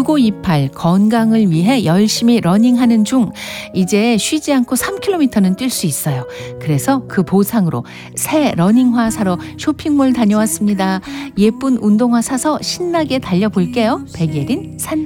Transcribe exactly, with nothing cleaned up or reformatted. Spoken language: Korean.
일구이팔 건강을 위해 열심히 러닝하는 중 이제 쉬지 않고 삼 킬로미터는 뛸 수 있어요. 그래서 그 보상으로 새 러닝화 사러 쇼핑몰 다녀왔습니다. 예쁜 운동화 사서 신나게 달려볼게요. 백예린 산